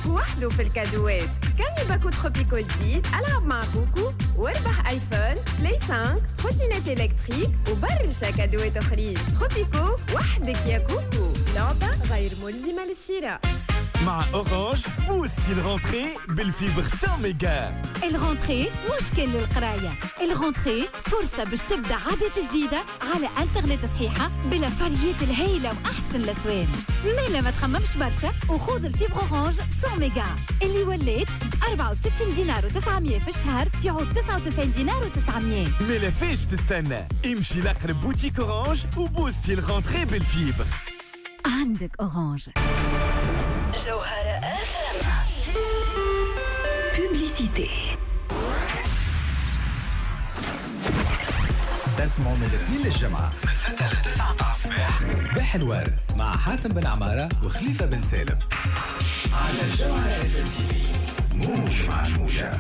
وحده في الكادوات. سكاني باكو تروبيكو جديد، ألعب مع كوكو واربح ايفون، بلاي 5، تروتينات الكتريك وبرشا كادوات اخرين. تروبيكو وحدك يا كوكو، لعبة غير ملزمة للشراء. مع أورانج بوستي الرونتري بالفيبر 100 ميجا. الرونتري مش كل القراية، الرونتري فرصة باش تبدأ عادات جديدة على انترنت صحيحة بلا فريات الهايلة وأحسن الأسوان. مالا ما تخممش برشا وخوض الفيبر أورانج 100 ميجا اللي ولات 64 دينار و900 في الشهر في عود 99 دينار و900. مالا فيش تستنى، امشي لأقرب بوتيك أورانج وبوستي الرونتري بالفيبر. عندك أورانج. جوهرة FM. Publicité. تسمعوا من الاثنين للجمعة من 6 ل 9 تاع الصباح صباح الورد مع حاتم بن عمارة وخليفة بن سالم على جوهرة FM TV. موج مع الموجة.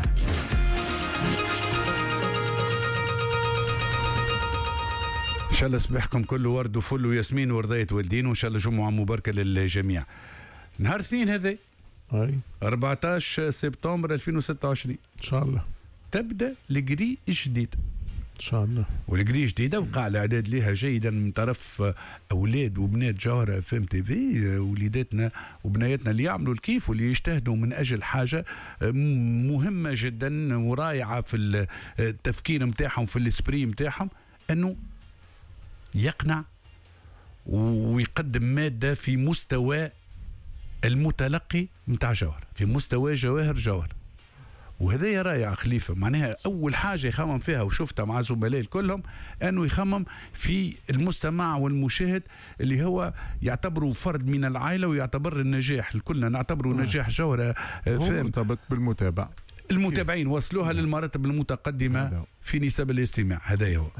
إن شاء الله صباحكم كله ورد وفل وياسمين وردية والدين، وإن شاء الله جمعة مباركة للجميع. نهار اثنين هذا 14 سبتمبر 2026 ان شاء الله تبدا الجري الجديد ان شاء الله. والجري الجديده وقع الاعداد لها جيدا من طرف اولاد وبنات جوهره FM TV، وليداتنا وبنياتنا اللي يعملوا الكيف واللي يجتهدوا من اجل حاجه مهمه جدا ورائعه في التفكير نتاعهم في الاسبري نتاعهم، انه يقنع ويقدم ماده في مستوى المتلقي متاع جوهر، في مستوى جواهر. وهذا رائع خليفة. معناها أول حاجة يخمم فيها وشفتها مع زملائي كلهم أنه يخمم في المستمع والمشاهد اللي هو يعتبره فرد من العائلة، ويعتبر النجاح كلنا نعتبره نجاح جوهرة مرتبط بالمتابع. المتابعين وصلوها للمراتب المتقدمة في نسب الاستماع. هذا هو.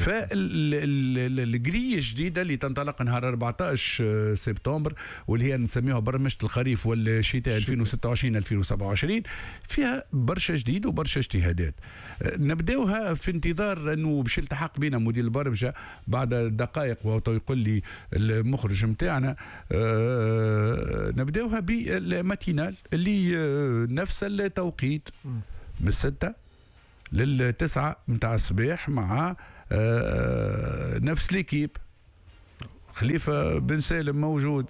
فالجرية الجديدة اللي تنطلق نهار 14 سبتمبر واللي هي نسميها برمجة الخريف والشتاء 2026-2027 فيها برشا جديد وبرشا اجتهادات. نبداوها في انتظار انه باش يلتحق بنا مدير البرمجة بعد دقائق وهو يقول لي المخرج متاعنا. نبداوها بالماتينال اللي نفس التوقيت من 6 لل9 متاع الصباح مع نفس ليكيب. خليفة بن سالم موجود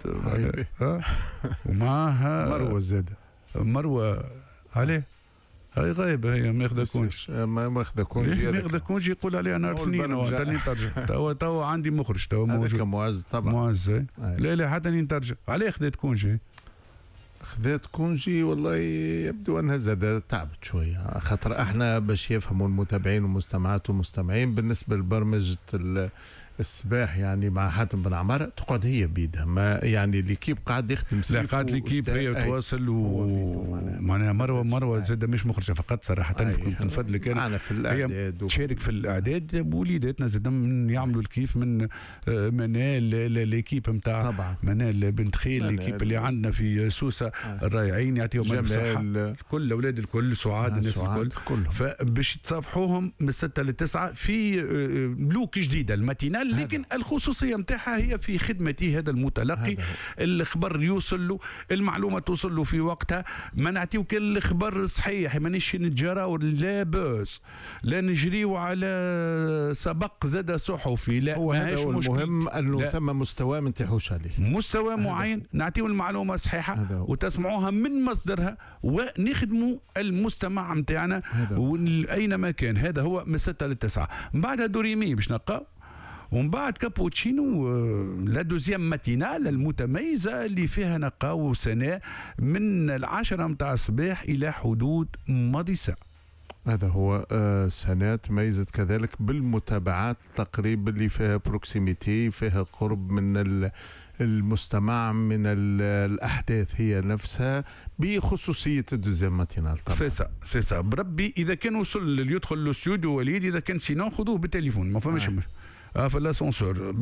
ومعها مروة زادة. مروة عليه هاي غايبة، هي ماخذة كونجي. ماخذة كونجي. ماخذة كونجي يقول عليها نهار سنين وتاني ترجع. تو عندي مخرج تو موجود. هذاك معز طبعا. معز لا حتى نترجع. عليه خذت كونجي. خذات كونجي والله يبدو أنها زاد تعبت شوية، خاطر احنا باش يفهموا المتابعين والمستمعات والمستمعين بالنسبة لبرمجة الصباح يعني مع حاتم بن عمارة تقعد هي بيدها، ما يعني ليكيب قاعد يخدم لا قاعد ليكيب هي تواصل ومعناها مروة زاد مش مخرجة فقط صراحة. كنت نفضلك أنا في الإعداد تشارك في الإعداد، وليداتنا زاد يعملوا الكيف من منال ليكيب نتاع منال بنت خيل ليكيب اللي عندنا في سوسة الرائعين يعطيهم الصحة كل أولاد الكل سعاد الناس الكل. فباش تصافحوهم من 6 ل 9 في بلوك جديدة الماتينال، لكن الخصوصية متاعها هي في خدمتي هذا المتلقي. الخبر يوصل له، المعلومة توصل له في وقتها، ما نعطيو كل الخبر صحيح، مانيش نتجراو لا باس لا نجريو على سبق زاد صحفي، لا هو هذا المهم انه ثم مستوى ما نتيحوش عليه، مستوى معين نعطيو المعلومة صحيحة وتسمعوها من مصدرها ونخدموا المستمع متاعنا اينما كان. هذا هو من 6 ل 9. من بعدها دوريمي باش نلقاو، ومن بعد كابوتشينو لا دوزيام ماتينال المتميزة اللي فيها نقاو وسناء من 10 متاع الصباح إلى حدود ماضي ساعة. هذا هو سنة تميزت كذلك بالمتابعات تقريبا اللي فيها بروكسيميتي، فيها قرب من المستمع من الأحداث هي نفسها بخصوصية الدوزيام ماتينال. طبعا سيسا بربي إذا كان وصل يدخل الاستوديو وليد، إذا كان سينو خذوه بالتليفون ما فماش في الاسانسور.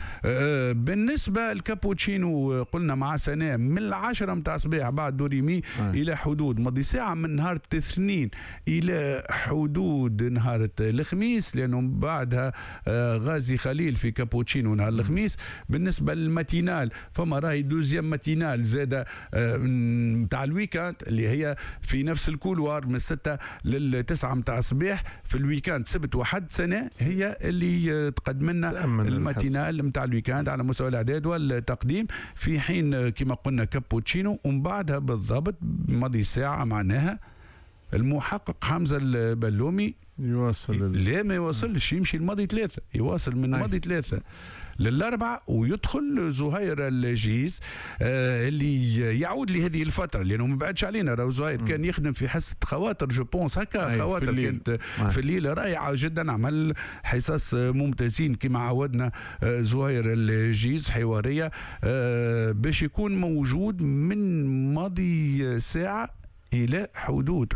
بالنسبه للكابوتشينو قلنا مع سنه من 10 متاع الصباح بعد دوريمي الى حدود ماضي ساعه من نهار الاثنين الى حدود نهار الخميس، لانه بعدها غازي خليل في كابوتشينو نهار الخميس. بالنسبه للماتينال فما راهي دوزيام ماتينال زاده متاع الويكاند اللي هي في نفس الكولوار من 6 ل 9 متاع الصباح في الويكاند سبت وحد سنه، هي اللي تقدم لنا الماتينال متاع الويكاند على مستوى الاعداد والتقديم، في حين كما قلنا كابوتشينو ومن بعدها بالضبط ماضي ساعه معناها المحقق حمزه البلومي يواصل لا ما يواصلش، يمشي الماضي 3، يواصل من ماضي 3 للأربعة ويدخل زهير الجيز اللي يعود لهذه الفترة، لأنه ما بعدش علينا. راهو زهير كان يخدم في حصة خواطر جو بونس هكا، خواطر كانت في الليل رائعة جدا، عمل حصص ممتازين كما عودنا زهير الجيز حوارية باش يكون موجود من ماضي ساعة إلى حدود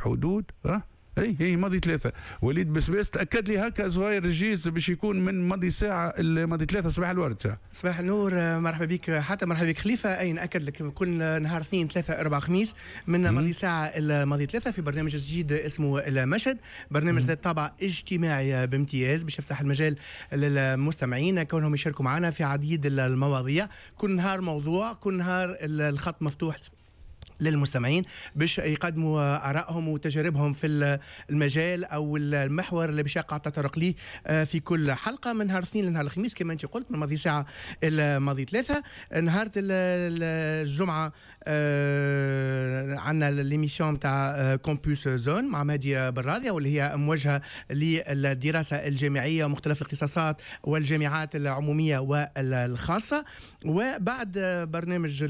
هي ماضي 3. وليد بسباس تاكد لي هكا زهير الجيز باش يكون من ماضي ساعه ماضي 3 صباح الورد ساعه. صباح النور، مرحبا بك حتى مرحبا بك خليفه. اي ناكد لك كل نهار اثنين 3 4 خميس من ماضي ساعه الى ماضي 3 في برنامج جديد اسمه المشهد، برنامج ذات طابع اجتماعي بامتياز باش يفتح المجال للمستمعين كونهم يشاركوا معنا في عديد المواضيع. كل نهار موضوع، كل نهار الخط مفتوح للمستمعين باش يقدموا آرائهم وتجاربهم في المجال أو المحور اللي باش يقع التطرق ليه في كل حلقة من نهار الاثنين لنهار الخميس كما أنت قلت من ماضي ساعة إلى ماضي 3. نهار الجمعة عندنا ليميسيون تاع كومبوس زون مع مهدي براضي واللي هي موجهة للدراسة الجامعية ومختلف الاختصاصات والجامعات العمومية والخاصة. وبعد برنامج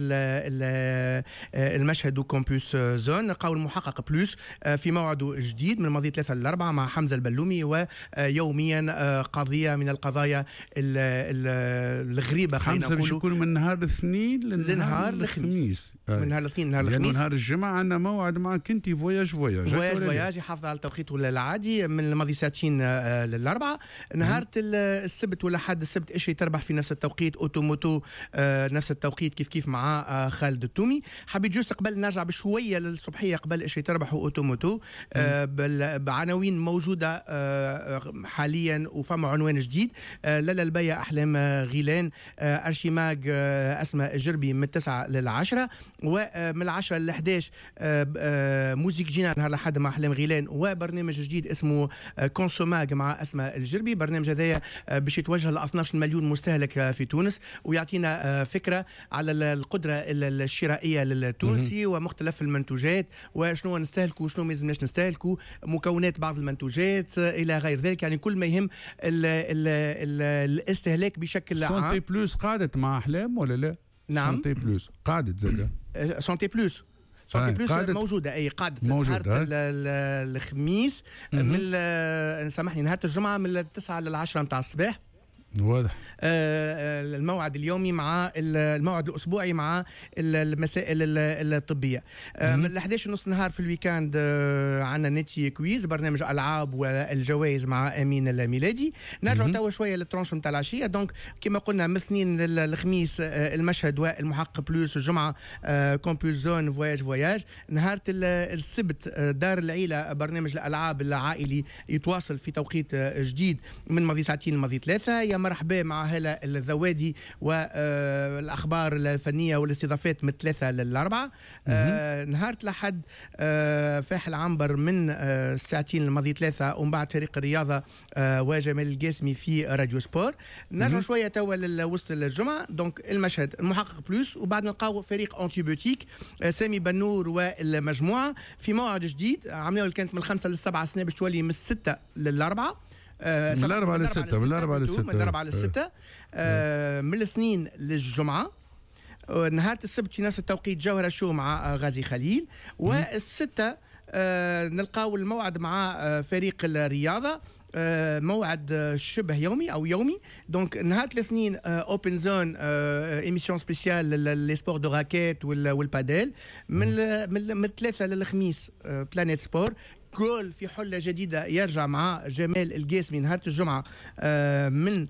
المشهد وكومبوس زون نلقاو المحقق بلوس في موعده جديد من ماضي 3 ل4 مع حمزة البلومي، ويوميا قضية من القضايا الغريبة خلينا نقولوا. حمزة يكون من نهار الاثنين لنهار الخميس. من نهار الاثنين لنهار الخميس، نهار الجمعة عندنا موعد معك انت فواياج يحافظ على توقيته العادي من الماضي ساعتين للأربعة. نهار السبت ولا حد السبت إيش تربح في نفس التوقيت أوتوموتو نفس التوقيت كيف مع خالد التومي. حبيت جوست قبل نرجع بشوية للصبحية قبل إيش تربحوا أوتوموتو بعناوين موجودة حاليا وفما عنوان جديد. لالا البيا أحلام غيلان، أرشيماج أسماء الجربي من 9 ل10، ومن 10 ل 11 موزيك جينا نهار الأحد مع أحلام غيلان، وبرنامج جديد اسمه كونسوماج مع أسماء الجربي. برنامج هذايا باش يتوجه ل 12 مليون مستهلك في تونس ويعطينا فكرة على القدرة الشرائية للتونسي ومختلف المنتوجات وشنو نستهلكوا وشنو ما لازمناش نستهلكوا، مكونات بعض المنتوجات إلى غير ذلك، يعني كل ما يهم الاستهلاك بشكل عام. سونتي بلوس قعدت مع أحلام ولا لا؟ نعم سونتي بلوس قعدت زادة. سونتي بلوس موجودة، أي قعدت نهار الخميس من سامحني نهار الجمعة من 9 ل 10 متاع الصباح. واضح. الموعد اليومي مع الموعد الأسبوعي مع المسائل الطبية. من 11 نص نهار في الويكاند عندنا نيتي كويز، برنامج ألعاب والجوائز مع أمين الميلادي. نرجع توا شوية للترانش متاع العشية. دونك كما قلنا من الاثنين للخميس المشهد والمحقق بلوس، الجمعة كومبوس زون فواياج. نهار السبت دار العيلة، برنامج الألعاب العائلي يتواصل في توقيت جديد من ماضي ساعتين لماضي 3. يا مرحبا مع هلا الذوادي والأخبار الفنية والاستضافات من 3 ل4. نهار الأحد فاح العنبر من ساعتين الماضي 3 ومن بعد فريق الرياضة وجمال القاسمي في راديو سبور. نرجع شوية توا لوسط الجمعة. دونك المشهد المحقق بلوس، وبعد نلقاو فريق أنتيبيوتيك سامي بنور والمجموعة في موعد جديد عملوا كانت من 5 ل7 سنة باش تولي من 6 ل4. من 4 ل 6 من 4 ل 6 من الاثنين للجمعة. نهار السبت في نفس التوقيت جوهرة شو مع غازي خليل. والستة نلقاو الموعد مع فريق الرياضة، موعد شبه يومي او يومي. دونك نهار الاثنين اوبن زون ايميسيون سبيسيال لي سبور دو راكيت والباديل. من 3 للخميس بلانيت سبور كل في حلة جديدة يرجع مع جمال القاسمي نهار الجمعة من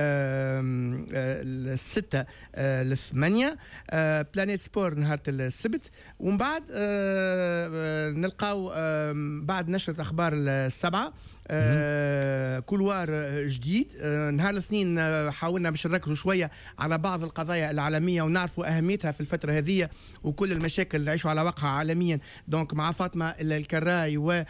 6 ل 8. بلانيت سبور نهار السبت. ومن بعد نلقاو بعد نشرة أخبار 7 كولوار جديد. نهار الاثنين حاولنا باش نركزوا شوية على بعض القضايا العالمية ونعرفوا أهميتها في الفترة هذه وكل المشاكل اللي نعيشوا على واقعها عالميا. دونك مع فاطمة الكراي و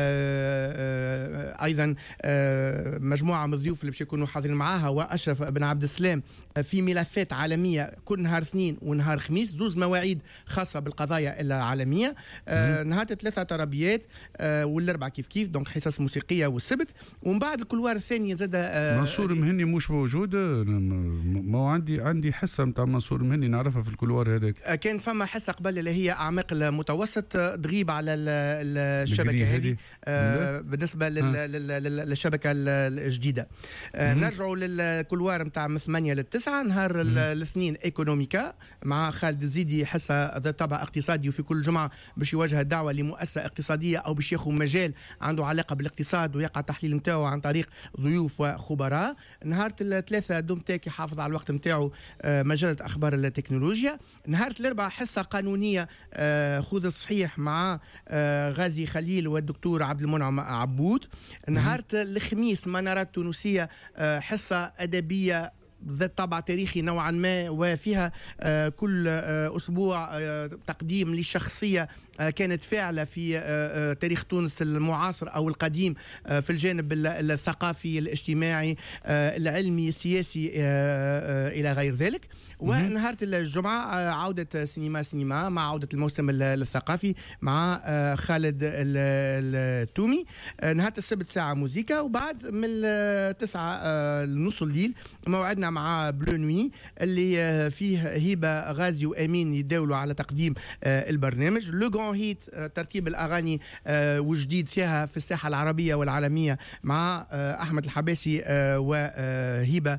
أيضا مجموعة من الضيوف اللي باش يكونوا حاضرين معاها وأشرف بن عبد السلام في ملفات عالمية كل نهار اثنين ونهار خميس، زوز مواعيد خاصة بالقضايا العالمية. نهار 3 طربيات والاربع كيف دونك حصص موسيقية والسبت. ومن بعد الكلوار الثاني زاد منصور مهني مش موجود. ما عندي حصة نتاع منصور مهني نعرفها في الكلوار هذاك. كان فما حصة قبل اللي هي أعماق المتوسط تغيب على الشبكة هذه بالنسبة للشبكة الجديدة. نرجعوا للكلوار نتاع من 8 ل 9 نهار الاثنين ايكونوميكا مع خالد الزيدي، حصة ذات طابع اقتصادي وفي كل جمعة باش يوجه الدعوة لمؤسسة اقتصادية أو باش ياخذ مجال عنده علاقة بالاقتصاد ويقع التحليل نتاعو عن طريق ضيوف وخبراء. نهار 3 دومتاك يحافظ على الوقت نتاعو مجلة أخبار التكنولوجيا. نهار 4 حصة قانونية خذ الصحيح مع غازي خليل والدكتور عبد المنعم عبود. نهار الخميس منارات تونسية حصة أدبية ذات طابع تاريخي نوعا ما وفيها كل أسبوع تقديم لشخصية كانت فاعلة في تاريخ تونس المعاصر أو القديم في الجانب الثقافي الاجتماعي العلمي السياسي إلى غير ذلك. ونهار الجمعة عودة سينما مع عودة الموسم الثقافي مع خالد التومي. نهار السبت ساعة موسيقى. وبعد من 9 لنص الليل موعدنا مع بلو نوي اللي فيه هبة غازي وأمين يداولوا على تقديم البرنامج. لو هيت ترتيب الأغاني وجديد فيها في الساحة العربية والعالمية مع أحمد الحباسي وهبة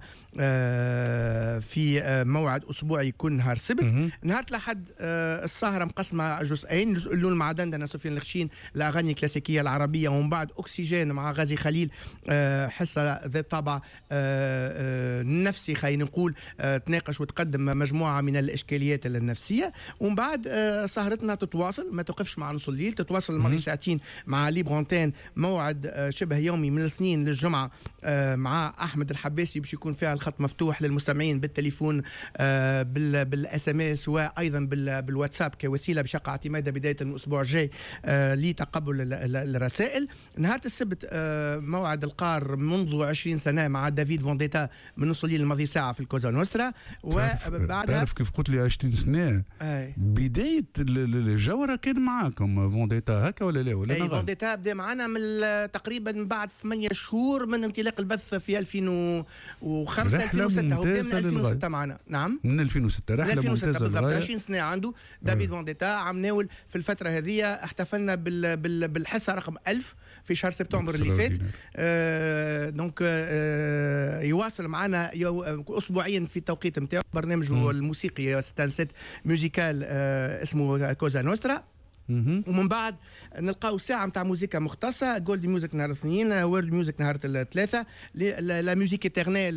في موعد أسبوعي يكون نهار السبت. نهار الأحد السهرة مقسمة جزئين، جزء الأول مع دندنة سفيان الخشين الأغاني الكلاسيكية العربية، ومن بعد أكسجين مع غازي خليل حصة ذات طابع نفسي خلينا نقول تناقش وتقدم مجموعة من الإشكاليات النفسية. ومن بعد سهرتنا تتواصل ما توقفش مع نص الليل، تتواصل مرة ساعتين مع ليبرونتين موعد شبه يومي من الاثنين للجمعة مع أحمد الحباسي باش يكون فيها الخط مفتوح للمستمعين بالتليفون بالاس ام اس وايضا بالواتساب كوسيله باش يقع اعتمادها بدايه من الاسبوع الجاي لتقبل الرسائل. نهار السبت موعد القار منذ 20 سنه مع دافيد فونديتا من نص الليل الماضي ساعه في الكوزا نوسترا. وبعدها تعرف كيف قلت لي 20 سنه بدايه الجوره كان معاكم فونديتا هكا ولا لا؟ ولا فونديتا بدا معنا من تقريبا بعد 8 شهور من انطلاق البث في 2005 2006. هو بدا من 2006 معنا. نعم من 2006 رحله 2006 بالضبط 20 سنه عنده دافيد فونديتا. عم ناول في الفتره هذه احتفلنا بالحصه رقم 1000 في شهر سبتمبر اللي فات. دونك يواصل معنا اسبوعيا في التوقيت نتاعو برنامج الموسيقي ستانسيت ميوزيكال اسمه كوزا نوسترا. ومن بعد نلقاو ساعة متاع موسيقى مختصة، جولد ميوزك نهار الاثنين، وورلد ميوزك نهار الثلاثة، لا ميوزيك ايترنيل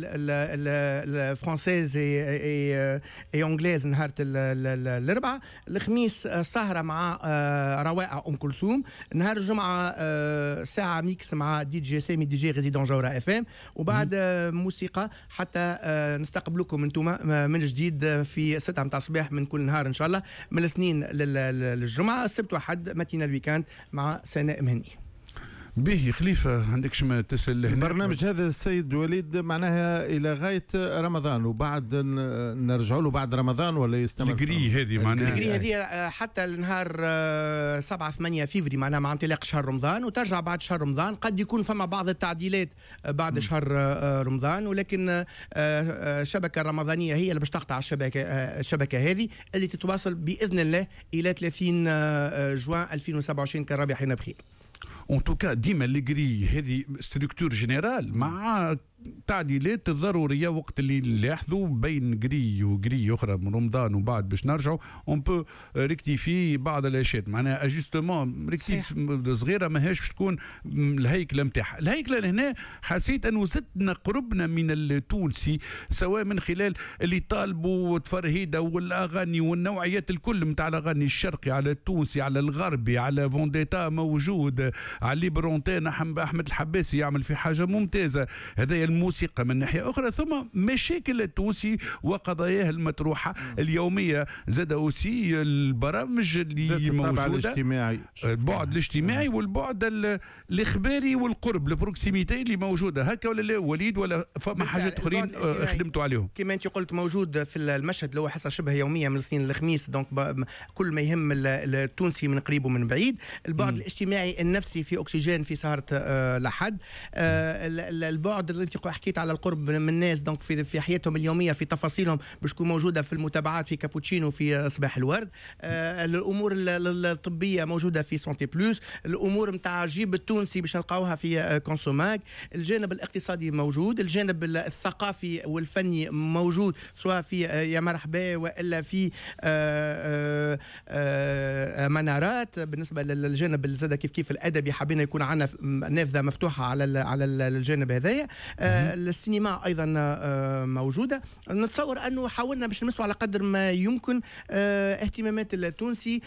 الفرنسيز اي انجليز نهار الاربعة. الخميس سهرة مع روائع ام كلثوم. نهار الجمعة ساعة ميكس مع دي جي سامي دي جي ريزيدون جورا اف ام. وبعد موسيقى حتى نستقبلكم انتم من جديد في 6 متاع الصباح من كل نهار ان شاء الله، من الاثنين للجمعة، السبت وحد ماتينا الويكاند مع سناء مهني. به خليفة عندكش ما تسأل له؟ البرنامج هذا السيد وليد معناها إلى غاية رمضان وبعد نرجع له بعد رمضان ولا يستمر؟ الجري هذه معناها الجري هذه حتى النهار 7-8 فيفري معناها مع انطلاق شهر رمضان، وترجع بعد شهر رمضان. قد يكون فما بعض التعديلات بعد شهر رمضان، ولكن الشبكة الرمضانية هي اللي باش تقطع الشبكة هذه اللي تتواصل بإذن الله إلى 30 جوان 2027 كالرابحين بخير. ان توكا ديما ليغري هذه ستركتور جينيرال مع تعديلات الضروريه وقت اللي نلاحظوا بين قري وقري اخرى من رمضان وبعد باش نرجعوا اون بو ريكتيفي بعض الاشياء معناها اجستمون ريكتيف صغيره ماهيش باش تكون الهيكله نتاعها. الهيكله لهنا حسيت انه زدنا قربنا من التونسي سواء من خلال اللي طالبوا تفرهيده والاغاني والنوعيات الكل نتاع الاغاني الشرقي على التونسي على الغربي على فونديتا موجود على ليبرونتين احمد الحباسي يعمل في حاجه ممتازه. هذا الموسيقى من ناحيه اخرى ثم مشاكل التونسي وقضاياه المطروحه اليوميه زاد اوسي البرامج اللي موجوده الاجتماعي البعد الاجتماعي والبعد الاخباري والقرب البروكسيميتي اللي موجوده هكا ولا لا وليد ولا فما حاجات اخرين خدمتوا عليهم كما انت قلت موجود في المشهد اللي هو حصه شبه يوميه من الاثنين للخميس دونك كل ما يهم التونسي من قريب ومن بعيد. البعد الاجتماعي النفسي في اكسجين في سهره لحد البعد اللي انت حكيت على القرب من الناس دونك في حياتهم اليوميه في تفاصيلهم باش تكون موجوده في المتابعات في كابوتشينو في صباح الورد. الامور الطبيه موجوده في سونتي بلوس. الامور نتاع جيب التونسي باش نلقاوها في كونسوماك. الجانب الاقتصادي موجود. الجانب الثقافي والفني موجود سواء في يا مرحبا والا في منارات. بالنسبه للجانب الزاد كيف الادبي حبينا يكون عندنا نافذه مفتوحه على الجانب هذايا. السينما ايضا موجوده. نتصور انه حاولنا باش نمسوا على قدر ما يمكن اهتمامات التونسي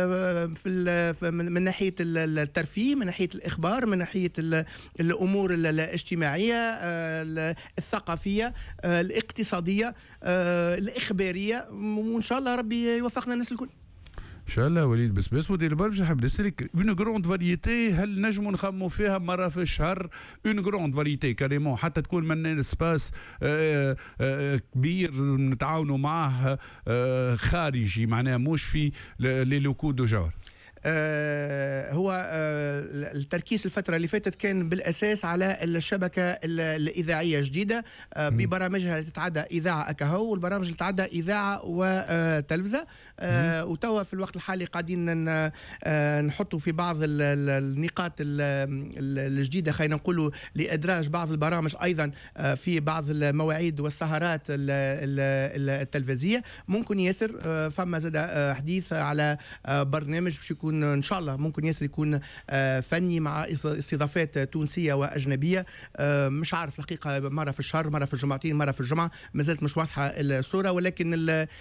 من ناحيه الترفيه من ناحيه الاخبار من ناحيه الامور الاجتماعيه الثقافيه الاقتصاديه الاخباريه وان شاء الله ربي يوفقنا الناس الكل ان شاء الله. وليد بس ودي البرج حاب نسالك اون غروند فاريتي هل نجموا نخموا فيها مره في الشهر اون غروند فاريتي كاريمون حتى تكون من سباس كبير نتعاونوا معاه خارجي معناها مش في لي لوكو دو جار. هو التركيز الفترة اللي فاتت كان بالأساس على الشبكة الإذاعية الجديدة ببرامجها اللي تتعدى إذاعة أكهو والبرامج اللي تتعدى إذاعة وتلفزة. وتوا في الوقت الحالي قاعدين نحطوا في بعض النقاط الجديدة خلينا نقولوا لإدراج بعض البرامج أيضا في بعض المواعيد والسهرات التلفزية. ممكن ياسر فما زاد حديث على برنامج باش يكون ان شاء الله ممكن ياسر يكون فني مع استضافات تونسيه واجنبيه. مش عارف الحقيقه مره في الشهر مره في الجمعتين مره في الجمعه مازالت مش واضحه الصوره ولكن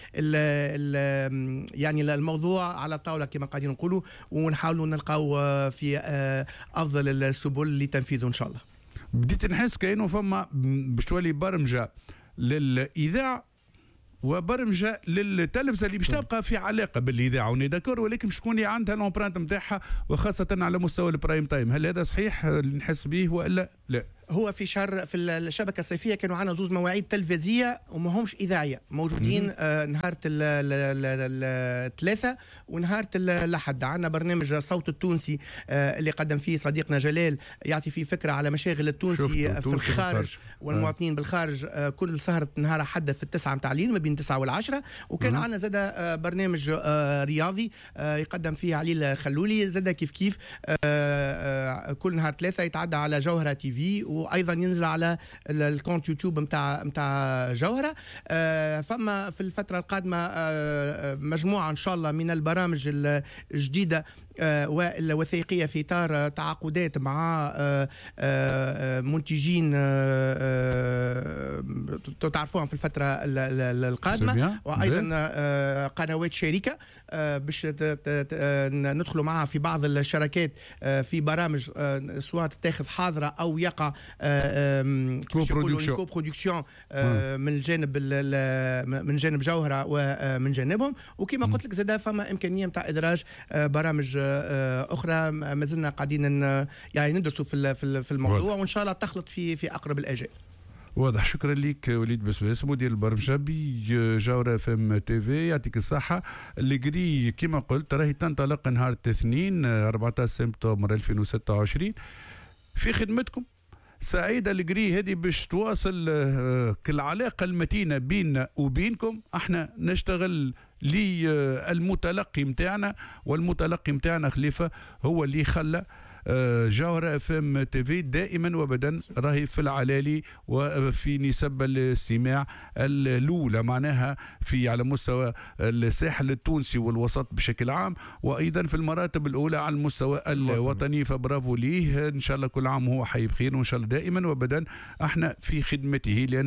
يعني الموضوع على الطاوله كما قاعدين نقولوا ونحاولوا نلقاو في افضل السبل لتنفيذه ان شاء الله. بديت نحس كانه فما باش تولي برمجه للاذاعه وبرمجه للتلفزه اللي باش تبقى في علاقه بالاذاعه ونذكر ولكن باش تكون عندها الامبرانت نتاعها وخاصه على مستوى البرايم تايم. هل هذا صحيح نحس به والا لا؟ هو في شهر في الشبكه الصيفيه كانوا عندنا زوز مواعيد تلفزيه وما همش اذاعيه موجودين نهار الثلاثاء ونهار الاحد. عندنا برنامج صوت التونسي اللي قدم فيه صديقنا جلال يعطي فيه فكره على مشاغل التونسي في الخارج والمواطنين بالخارج. كل سهره نهار احد في 9 متاع الليل ما بين 9 و10. وكان عندنا زاد برنامج رياضي يقدم فيه علي الخلولي زاد كيف كل نهار ثلاثة يتعدى على جوهرة تي في وايضا ينزل على الكونت يوتيوب نتاع جوهرة. فما في الفترة القادمة مجموعة ان شاء الله من البرامج الجديدة والوثائقية في إطار تعاقدات مع منتجين تعرفوهم في الفترة القادمة وأيضا قنوات شركة باش ندخلوا معها في بعض الشراكات في برامج سواء تتاخذ حاضرة أو يقع كو برودكسيون من جانب جوهرة ومن جانبهم. وكما قلت لك زاد فما إمكانية متاع إدراج برامج أخرى ما زلنا قاعدين يعني ندرسوا في الموضوع وإن شاء الله تخلط في أقرب الأجال. واضح. شكرا لك وليد بسواس مدير البرمجه بجوهرة FM TV يعطيك الصحه. اللي كما قلت راهي تنطلق نهار الاثنين 14 سبتمبر 2026 في خدمتكم. سعيدة الجري هذه باش تواصل العلاقة المتينة بيننا وبينكم. احنا نشتغل للمتلقي متاعنا والمتلقي متاعنا خليفة هو اللي خلى جوهرة FM TV دائما وابدا راهي في العلالي وفي نسب الاستماع الأولى معناها في على مستوى الساحل التونسي والوسط بشكل عام، وأيضا في المراتب الأولى على المستوى الوطني. فبرافو ليه، إن شاء الله كل عام هو حي بخير، وإن شاء الله دائما وابدا احنا في خدمته، لأن